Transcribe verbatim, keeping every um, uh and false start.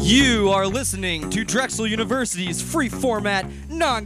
You are listening to Drexel University's free format, non